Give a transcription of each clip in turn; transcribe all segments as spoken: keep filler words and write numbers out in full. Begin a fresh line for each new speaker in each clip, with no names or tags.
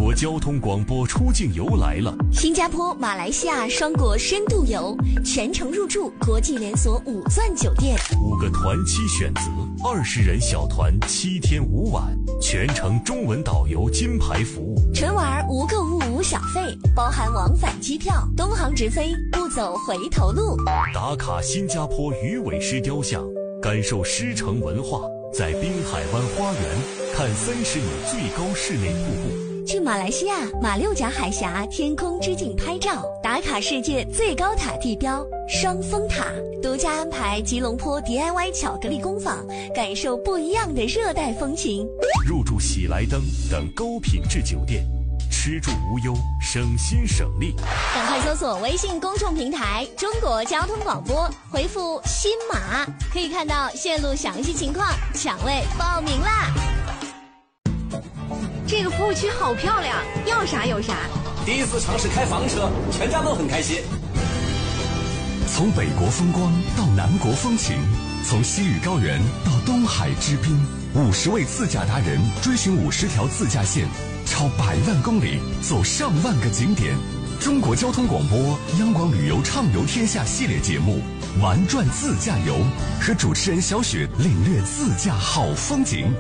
国交通广播出境游来了，
新加坡、马来西亚双国深度游，全程入住国际连锁五钻酒店，
五个团期选择，二十人小团，七天五晚，全程中文导游金牌服务。
纯玩无购物无小费，包含往返机票，东航直飞，不走回头路。
打卡新加坡鱼尾狮雕像，感受狮城文化，在滨海湾花园看三十米最高室内瀑布。
去马来西亚马六甲海峡天空之镜拍照，打卡世界最高塔地标双峰塔，独家安排吉隆坡 D I Y 巧克力工坊，感受不一样的热带风情。
入住喜来登等高品质酒店，吃住无忧，省心省力。
赶快搜索微信公众平台中国交通广播，回复新马，可以看到线路详细情况，抢位报名啦。
这个服务区好漂亮，要啥有啥。
第一次尝试开房车，全家都很开心。
从北国风光到南国风情，从西屿高原到东海之滨，五十位自驾达人追寻五十条自驾线，超百万公里，走上万个景点。中国交通广播央广旅游畅游天下系列节目玩转自驾游，和主持人小雪领略自驾好风景。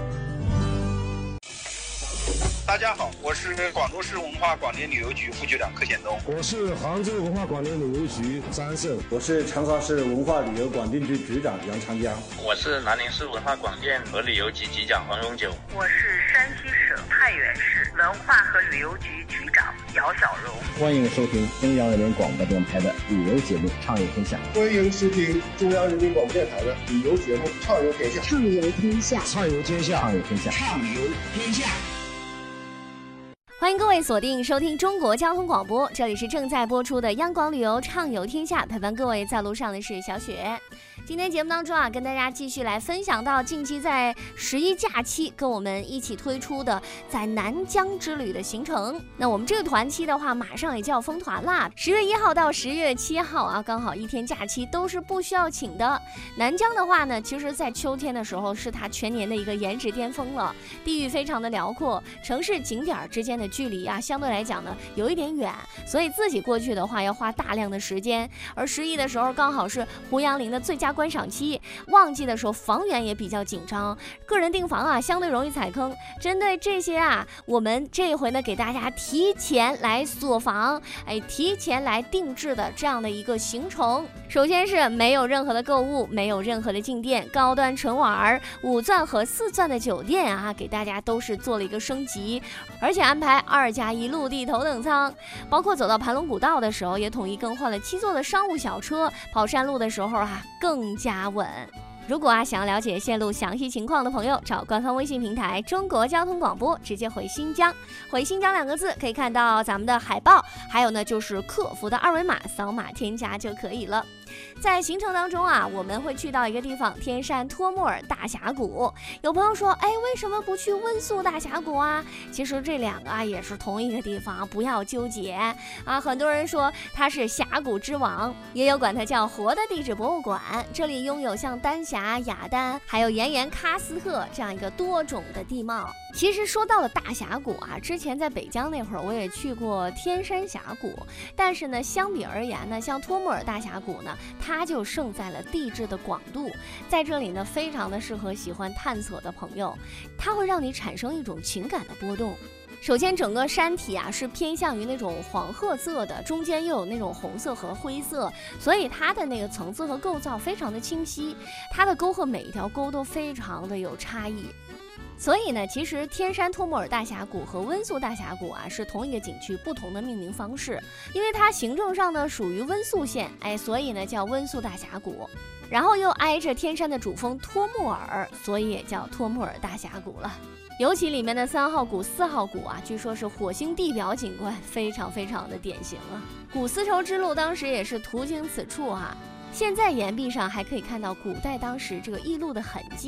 大家好，我是广州市文化广电旅游局副局长柯显东。
我是杭州文化广电旅游局张胜。
我是长沙市文化旅游广电局局长杨长江。
我是南宁市文化广电和旅游局局长黄荣九。
我是山西省太原市文化和旅游局局长姚小荣。
欢迎收听中央人民广播电台的旅游节目《畅游天下》。
欢迎收听中央人民广播电台的旅游节目《畅游天下》。
畅游天下，
畅游天下，
畅游天下，
畅游天下。
欢迎各位锁定收听中国交通广播，这里是正在播出的央广旅游畅游天下，陪伴各位在路上的是小雪。今天节目当中啊，跟大家继续来分享到近期在十一假期跟我们一起推出的在南疆之旅的行程。那我们这个团期的话，马上也就要封团啦，十月一号到十月七号啊，刚好一天假期都是不需要请的。南疆的话呢，其实在秋天的时候是它全年的一个颜值巅峰了，地域非常的辽阔，城市景点之间的距离啊，相对来讲呢有一点远，所以自己过去的话要花大量的时间。而十一的时候刚好是胡杨林的最佳观赏期，旺季的时候房源也比较紧张，个人订房啊相对容易踩坑。针对这些啊，我们这一回呢给大家提前来锁房，哎，提前来定制的这样的一个行程。首先是没有任何的购物，没有任何的进店，高端纯玩五钻和四钻的酒店啊，给大家都是做了一个升级，而且安排二加一陆地头等舱，包括走到盘龙古道的时候也统一更换了七座的商务小车，跑山路的时候啊更加稳。如果啊想要了解线路详细情况的朋友，找官方微信平台中国交通广播，直接回新疆，回新疆两个字可以看到咱们的海报，还有呢就是客服的二维码，扫码添加就可以了。在行程当中啊，我们会去到一个地方，天山托木尔大峡谷。有朋友说，哎，为什么不去温宿大峡谷啊？其实这两个啊也是同一个地方，不要纠结啊。很多人说它是峡谷之王，也有管它叫活的地质博物馆。这里拥有像丹霞、雅丹还有炎炎喀斯特这样一个多种的地貌。其实说到了大峡谷啊，之前在北疆那会儿我也去过天山峡谷，但是呢相比而言呢，像托木尔大峡谷呢，它就胜在了地质的广度，在这里呢非常的适合喜欢探索的朋友，它会让你产生一种情感的波动。首先整个山体啊是偏向于那种黄褐色的，中间又有那种红色和灰色，所以它的那个层次和构造非常的清晰，它的沟壑每一条沟都非常的有差异。所以呢，其实天山托木尔大峡谷和温宿大峡谷啊是同一个景区，不同的命名方式。因为它行政上呢属于温宿县，哎，所以呢叫温宿大峡谷。然后又挨着天山的主峰托木尔，所以也叫托木尔大峡谷了。尤其里面的三号谷、四号谷啊，据说是火星地表景观，非常非常的典型啊。古丝绸之路当时也是途经此处啊。现在岩壁上还可以看到古代当时这个驿路的痕迹。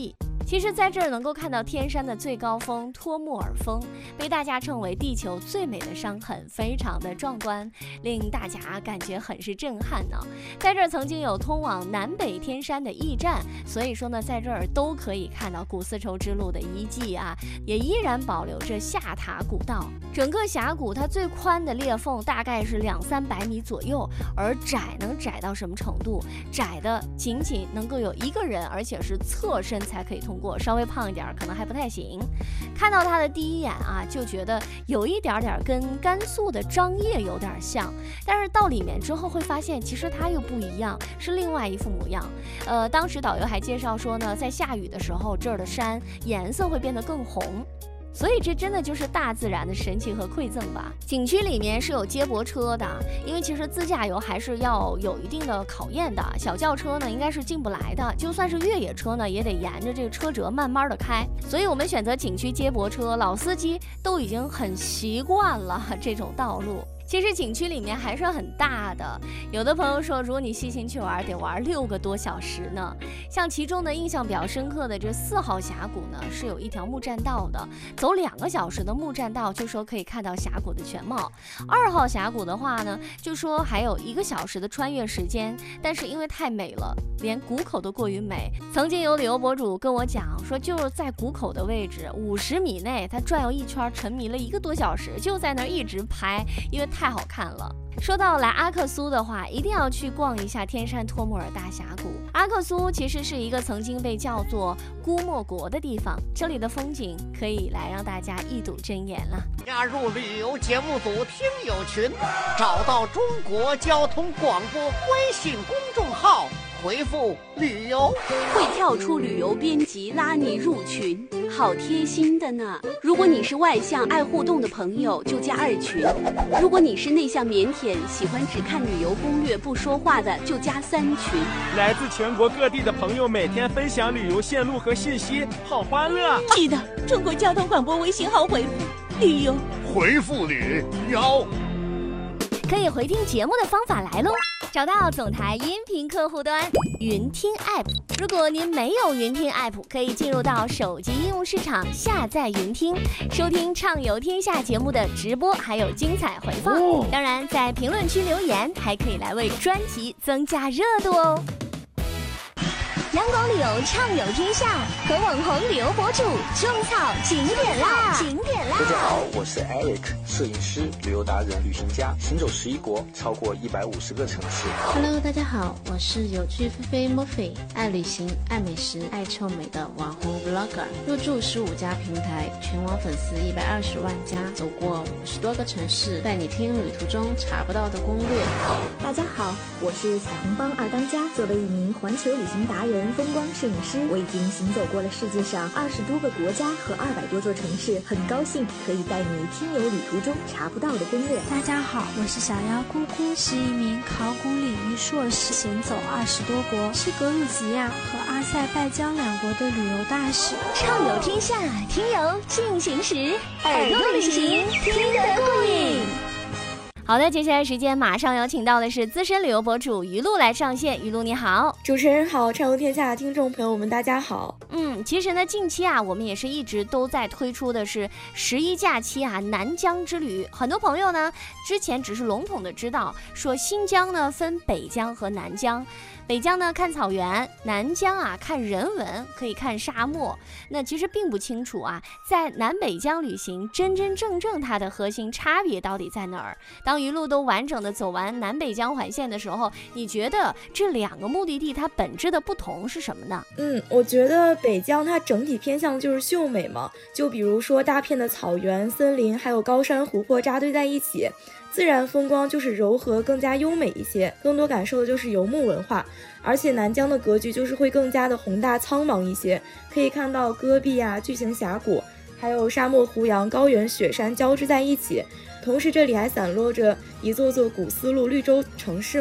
其实在这儿能够看到天山的最高峰托木尔峰，被大家称为地球最美的伤痕，非常的壮观，令大家感觉很是震撼呢。在这儿曾经有通往南北天山的驿站，所以说呢，在这儿都可以看到古丝绸之路的遗迹啊，也依然保留着下塔古道。整个峡谷它最宽的裂缝大概是两三百米左右，而窄能窄到什么程度？窄的仅仅能够有一个人，而且是侧身才可以通过，稍微胖一点可能还不太行。看到它的第一眼啊，就觉得有一点点跟甘肃的张掖有点像，但是到里面之后会发现，其实它又不一样，是另外一副模样。呃，当时导游还介绍说呢，在下雨的时候，这儿的山颜色会变得更红。所以这真的就是大自然的神奇和馈赠吧。景区里面是有接驳车的，因为其实自驾游还是要有一定的考验的，小轿车呢应该是进不来的，就算是越野车呢也得沿着这个车辙慢慢的开。所以我们选择景区接驳车，老司机都已经很习惯了这种道路。其实景区里面还是很大的，有的朋友说，如果你细心去玩，得玩六个多小时呢。像其中的印象比较深刻的这四号峡谷呢，是有一条木栈道的，走两个小时的木栈道，就说可以看到峡谷的全貌。二号峡谷的话呢，就说还有一个小时的穿越时间，但是因为太美了，连谷口都过于美。曾经有旅游博主跟我讲说，就是在谷口的位置五十米内，他转悠一圈，沉迷了一个多小时，就在那儿一直拍，因为太好看了。说到来阿克苏的话，一定要去逛一下天山托木尔大峡谷。阿克苏其实是一个曾经被叫做姑墨国的地方，这里的风景可以来让大家一睹真言了。
加入旅游节目组听友群，找到中国交通广播微信公众号，回复旅游，
会跳出旅游编辑拉你入群，好贴心的呢。如果你是外向爱互动的朋友，就加二群；如果你是内向腼腆喜欢只看旅游攻略不说话的，就加三群。
来自全国各地的朋友每天分享旅游线路和信息，好欢乐。
记得中国交通广播微信号回复旅游，
回复旅游。
可以回听节目的方法来喽，找到总台音频客户端云听 App。 如果您没有云听 App， 可以进入到手机应用市场下载云听，收听畅游天下节目的直播还有精彩回放、哦、当然在评论区留言还可以来为专辑增加热度哦。
阳光旅游畅游天下，和网红旅游博主种草景点啦！景点啦！
大家好，我是 Eric， 摄影师、旅游达人、旅行家，行走十一国，超过一百五十个城市。
Hello， 大家好，我是有趣菲菲 Murphy， 爱旅行、爱美食、爱臭美的网红 Vlogger， 入驻十五家平台，全网粉丝一百二十万加，走过五十多个城市，带你听旅途中查不到的攻略。
大家好，我是小红帮二当家，作为一名环球旅行达人、风光摄影师，我已经行走过了世界上二十多个国家和二百多座城市，很高兴可以带你听游旅途中查不到的攻略。
大家好，我是小妖姑姑，是一名考古领域硕士，行走二十多国，是格鲁吉亚和阿塞拜疆两国的旅游大使。
畅游天下，听游进行时，耳朵旅行听得过瘾。
好的，接下来时间马上有请到的是资深旅游博主于露来上线。于露你好。
主持人好，畅游天下听众朋友们大家好。
嗯，其实呢近期啊我们也是一直都在推出的是十一假期啊南疆之旅。很多朋友呢之前只是笼统的知道说新疆呢分北疆和南疆，北疆呢看草原，南疆啊看人文，可以看沙漠。那其实并不清楚啊，在南北疆旅行真真正正它的核心差别到底在哪儿。当一路都完整的走完南北疆环线的时候，你觉得这两个目的地它本质的不同是什么呢？
嗯，我觉得北疆它整体偏向就是秀美嘛，就比如说大片的草原、森林，还有高山湖泊扎堆在一起，自然风光就是柔和更加优美一些，更多感受的就是游牧文化。而且南疆的格局就是会更加的宏大苍茫一些，可以看到戈壁啊、巨型峡谷，还有沙漠胡杨、高原雪山交织在一起。同时这里还散落着一座座古丝路绿洲城市嘛，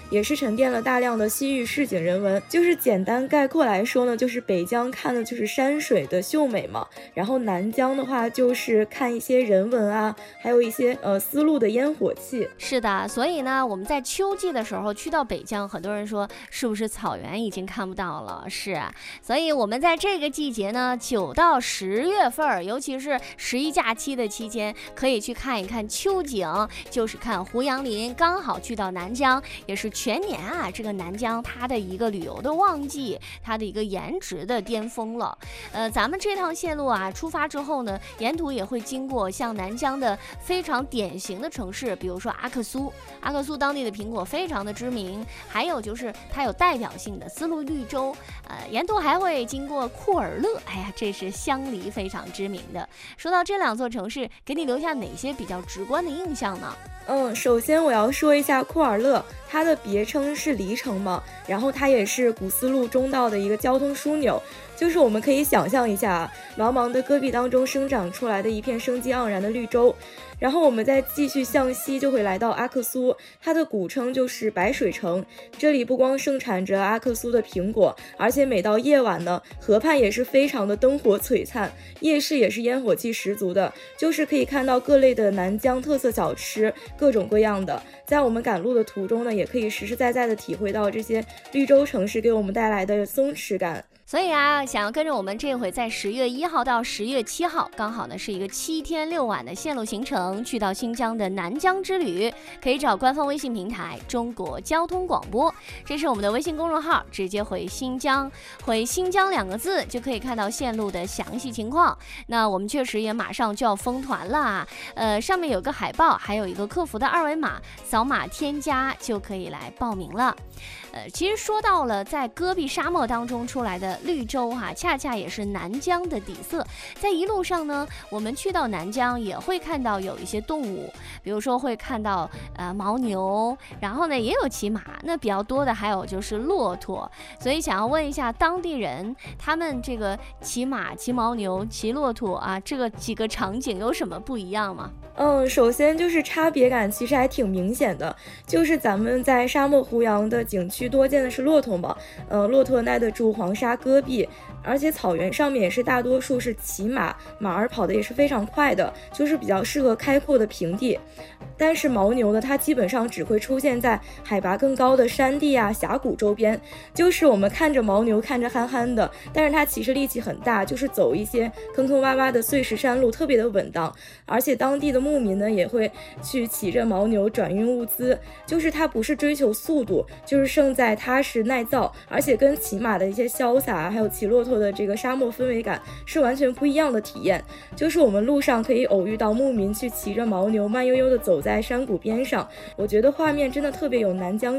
也是沉淀了大量的西域市井人文。就是简单概括来说呢，就是北疆看的就是山水的秀美嘛，然后南疆的话就是看一些人文啊，还有一些呃丝路的烟火气。
是的，所以呢我们在秋季的时候去到北疆，很多人说是不是草原已经看不到了？是啊，所以我们在这个季节呢，九到十月份，尤其是十一假期的期间，可以去看一看秋景，就是看胡杨林。刚好去到南疆，也是全年啊这个南疆它的一个旅游的旺季，它的一个颜值的巅峰了。呃，咱们这趟线路啊出发之后呢，沿途也会经过像南疆的非常典型的城市，比如说阿克苏，阿克苏当地的苹果非常的知名，还有就是它有代表性的丝路绿洲，呃，沿途还会经过库尔勒，哎呀，这是香梨非常知名的。说到这两座城市，给你留下哪些比较直观的印象呢？
嗯，首先我要说一下库尔勒，它的别称是梨城嘛，然后它也是古丝路中道的一个交通枢纽。就是我们可以想象一下，茫茫的戈壁当中生长出来的一片生机盎然的绿洲，然后我们再继续向西，就会来到阿克苏，它的古称就是白水城。这里不光盛产着阿克苏的苹果，而且每到夜晚呢，河畔也是非常的灯火璀璨，夜市也是烟火气十足的，就是可以看到各类的南疆特色小吃，各种各样的。在我们赶路的途中呢，也可以实实在在的体会到这些绿洲城市给我们带来的松弛感。
所以啊，想要跟着我们这回在十月一号到十月七号，刚好呢是一个七天六晚的线路行程，去到新疆的南疆之旅，可以找官方微信平台中国交通广播，这是我们的微信公众号，直接回新疆，回新疆两个字就可以看到线路的详细情况。那我们确实也马上就要封团了，呃，上面有个海报，还有一个客服的二维码，扫码添加就可以来报名了。呃，其实说到了在戈壁沙漠当中出来的绿洲哈、啊，恰恰也是南疆的底色。在一路上呢，我们去到南疆也会看到有一些动物，比如说会看到呃牦牛，然后呢也有骑马，那比较多的还有就是骆驼。所以想要问一下当地人，他们这个骑马、骑牦牛、骑骆驼啊，这个几个场景有什么不一样吗？
嗯，首先就是差别感其实还挺明显的，就是咱们在沙漠胡杨的景区多见的是骆驼嘛，呃，骆驼耐得住黄沙戈壁，而且草原上面也是大多数是骑马，马儿跑的也是非常快的，就是比较适合开阔的平地。但是牦牛呢，它基本上只会出现在海拔更高的山地啊、峡谷周边，就是我们看着牦牛看着憨憨的，但是它其实力气很大，就是走一些坑坑洼洼的碎石山路特别的稳当，而且当地的牧民呢也会去骑着牦牛转运物资，就是它不是追求速度，就是胜在踏实耐造，而且跟骑马的一些潇洒还有骑骆驼的这个沙漠氛围感是完全不一样的体验。就是我们路上可以偶遇到牧民去骑着牦牛慢悠悠的走在山谷边上，我觉得画面真的特别有南疆